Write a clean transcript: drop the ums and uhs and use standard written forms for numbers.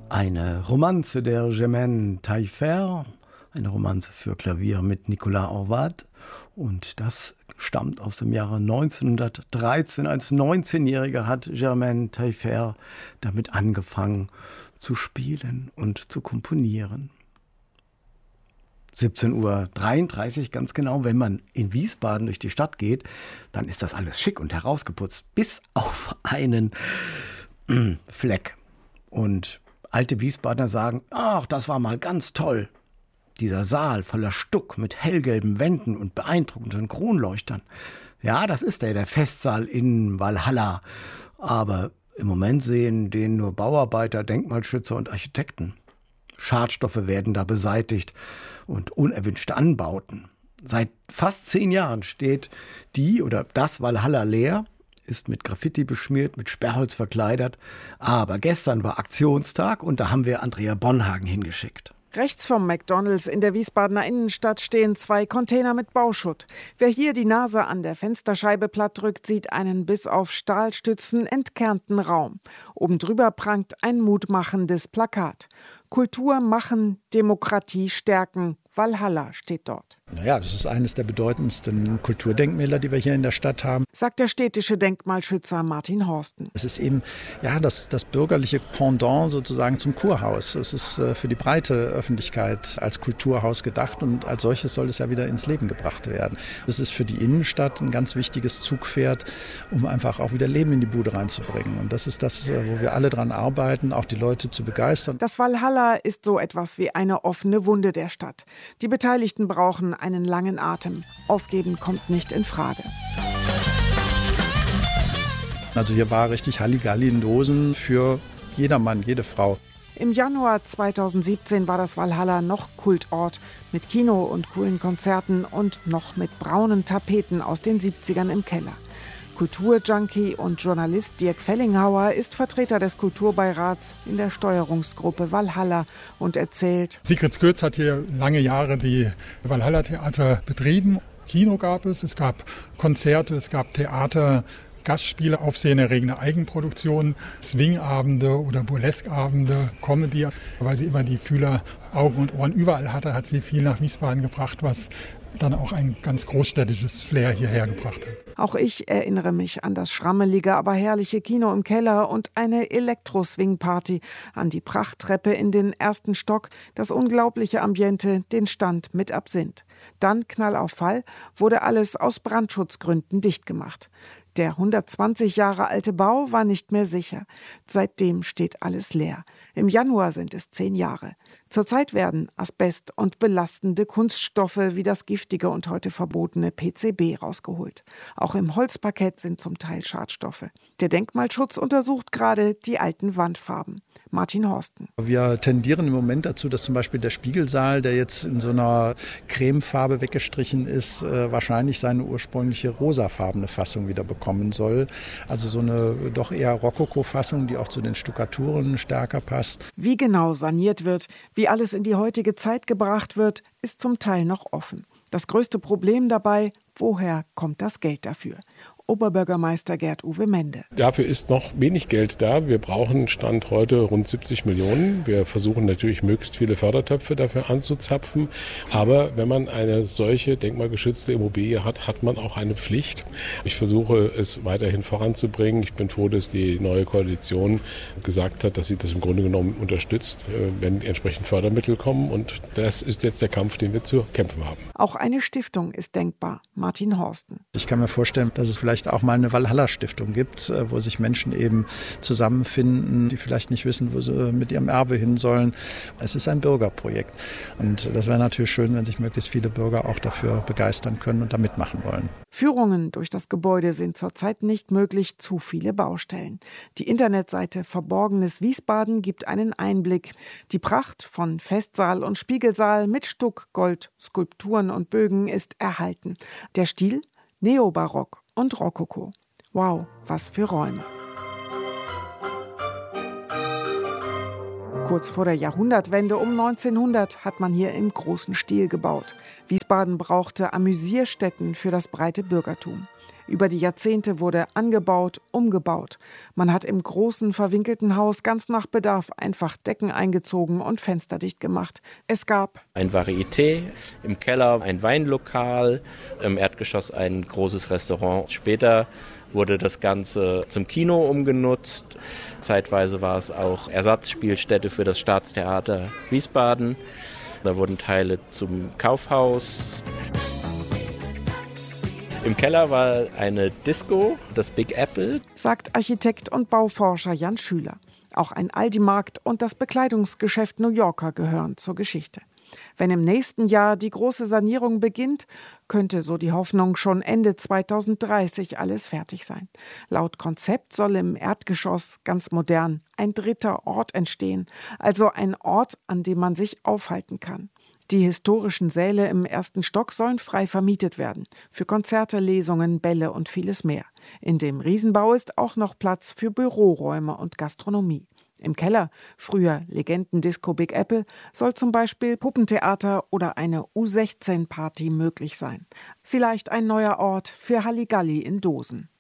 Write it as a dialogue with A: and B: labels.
A: Eine Romanze der Germaine Taillefer, eine Romanze für Klavier mit Nicolas Horvath. Und das stammt aus dem Jahre 1913. Als 19-Jähriger hat Germaine Taillefer damit angefangen zu spielen und zu komponieren. 17:33 Uhr, ganz genau. Wenn man in Wiesbaden durch die Stadt geht, dann ist das alles schick und herausgeputzt, bis auf einen Fleck. Und alte Wiesbadener sagen, ach, das war mal ganz toll. Dieser Saal voller Stuck mit hellgelben Wänden und beeindruckenden Kronleuchtern. Ja, das ist der Festsaal in Walhalla. Aber im Moment sehen den nur Bauarbeiter, Denkmalschützer und Architekten. Schadstoffe werden da beseitigt und unerwünschte Anbauten. Seit fast 10 Jahren steht die oder das Walhalla leer, ist mit Graffiti beschmiert, mit Sperrholz verkleidert. Aber gestern war Aktionstag und da haben wir Andrea Bonhagen hingeschickt.
B: Rechts vom McDonald's in der Wiesbadener Innenstadt stehen 2 Container mit Bauschutt. Wer hier die Nase an der Fensterscheibe platt drückt, sieht einen bis auf Stahlstützen entkernten Raum. Oben drüber prangt ein mutmachendes Plakat. Kultur machen, Demokratie stärken. Walhalla steht dort.
C: Naja, das ist eines der bedeutendsten Kulturdenkmäler, die wir hier in der Stadt haben,
B: sagt der städtische Denkmalschützer Martin Horsten.
C: Es ist eben das bürgerliche Pendant sozusagen zum Kurhaus. Es ist für die breite Öffentlichkeit als Kulturhaus gedacht und als solches soll es ja wieder ins Leben gebracht werden. Es ist für die Innenstadt ein ganz wichtiges Zugpferd, um einfach auch wieder Leben in die Bude reinzubringen. Und das ist das, wo wir alle dran arbeiten, auch die Leute zu begeistern.
B: Das Walhalla ist so etwas wie eine offene Wunde der Stadt. Die Beteiligten brauchen einen langen Atem. Aufgeben kommt nicht in Frage.
C: Also hier war richtig Halligalli in Dosen für jedermann, jede Frau.
B: Im Januar 2017 war das Walhalla noch Kultort mit Kino und coolen Konzerten und noch mit braunen Tapeten aus den 70ern im Keller. Kulturjunkie und Journalist Dirk Fellinghauer ist Vertreter des Kulturbeirats in der Steuerungsgruppe Walhalla und erzählt:
D: Sigrid Skötz hat hier lange Jahre die Walhalla-Theater betrieben. Kino gab es gab Konzerte, es gab Theater, Gastspiele, aufsehenerregende Eigenproduktionen, Swingabende oder Burleskabende, Comedy. Weil sie immer die Fühler, Augen und Ohren überall hatte, hat sie viel nach Wiesbaden gebracht, was dann auch ein ganz großstädtisches Flair hierher gebracht hat.
B: Auch ich erinnere mich an das schrammelige, aber herrliche Kino im Keller und eine Elektro-Swing-Party, an die Prachttreppe in den 1. Stock, das unglaubliche Ambiente, den Stand mit Absinth. Dann, Knall auf Fall, wurde alles aus Brandschutzgründen dicht gemacht. Der 120 Jahre alte Bau war nicht mehr sicher. Seitdem steht alles leer. Im Januar sind es 10 Jahre. Zurzeit werden Asbest und belastende Kunststoffe wie das giftige und heute verbotene PCB rausgeholt. Auch im Holzparkett sind zum Teil Schadstoffe. Der Denkmalschutz untersucht gerade die alten Wandfarben. Martin Horsten.
C: Wir tendieren im Moment dazu, dass zum Beispiel der Spiegelsaal, der jetzt in so einer Cremefarbe weggestrichen ist, wahrscheinlich seine ursprüngliche rosafarbene Fassung wieder bekommen soll. Also so eine doch eher Rokoko-Fassung, die auch zu den Stuckaturen stärker passt.
B: Wie genau saniert wird, wie alles in die heutige Zeit gebracht wird, ist zum Teil noch offen. Das größte Problem dabei: woher kommt das Geld dafür? Oberbürgermeister Gerd-Uwe Mende.
E: Dafür ist noch wenig Geld da. Wir brauchen Stand heute rund 70 Millionen. Wir versuchen natürlich, möglichst viele Fördertöpfe dafür anzuzapfen. Aber wenn man eine solche denkmalgeschützte Immobilie hat, hat man auch eine Pflicht. Ich versuche, es weiterhin voranzubringen. Ich bin froh, dass die neue Koalition gesagt hat, dass sie das im Grunde genommen unterstützt, wenn entsprechend Fördermittel kommen. Und das ist jetzt der Kampf, den wir zu kämpfen haben.
B: Auch eine Stiftung ist denkbar. Martin Horsten.
C: Ich kann mir vorstellen, dass es vielleicht auch mal eine Walhalla-Stiftung gibt, wo sich Menschen eben zusammenfinden, die vielleicht nicht wissen, wo sie mit ihrem Erbe hin sollen. Es ist ein Bürgerprojekt und das wäre natürlich schön, wenn sich möglichst viele Bürger auch dafür begeistern können und da mitmachen wollen.
B: Führungen durch das Gebäude sind zurzeit nicht möglich, zu viele Baustellen. Die Internetseite Verborgenes Wiesbaden gibt einen Einblick. Die Pracht von Festsaal und Spiegelsaal mit Stuck, Gold, Skulpturen und Bögen ist erhalten. Der Stil? Neobarock und Rokoko. Wow, was für Räume. Kurz vor der Jahrhundertwende um 1900 hat man hier im großen Stil gebaut. Wiesbaden brauchte Amüsierstätten für das breite Bürgertum. Über die Jahrzehnte wurde angebaut, umgebaut. Man hat im großen, verwinkelten Haus ganz nach Bedarf einfach Decken eingezogen und fensterdicht gemacht. Es gab
F: ein Varieté, im Keller ein Weinlokal, im Erdgeschoss ein großes Restaurant. Später wurde das Ganze zum Kino umgenutzt. Zeitweise war es auch Ersatzspielstätte für das Staatstheater Wiesbaden. Da wurden Teile zum Kaufhaus. Im Keller war eine Disco, das Big Apple,
B: sagt Architekt und Bauforscher Jan Schüler. Auch ein Aldi-Markt und das Bekleidungsgeschäft New Yorker gehören zur Geschichte. Wenn im nächsten Jahr die große Sanierung beginnt, könnte, so die Hoffnung, schon Ende 2030 alles fertig sein. Laut Konzept soll im Erdgeschoss ganz modern ein dritter Ort entstehen, also ein Ort, an dem man sich aufhalten kann. Die historischen Säle im ersten Stock sollen frei vermietet werden, für Konzerte, Lesungen, Bälle und vieles mehr. In dem Riesenbau ist auch noch Platz für Büroräume und Gastronomie. Im Keller, früher Legendendisco Big Apple, soll zum Beispiel Puppentheater oder eine U16-Party möglich sein. Vielleicht ein neuer Ort für Halligalli in Dosen.